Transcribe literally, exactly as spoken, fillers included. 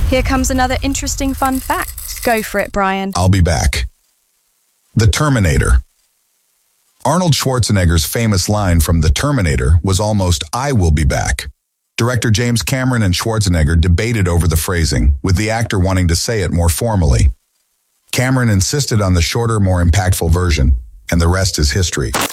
Here comes another interesting fun fact. Go for it, Brian. I'll be back. The Terminator. Arnold Schwarzenegger's famous line from The Terminator was almost, "I will be back." Director James Cameron and Schwarzenegger debated over the phrasing, with the actor wanting to say it more formally. Cameron insisted on the shorter, more impactful version, and the rest is history.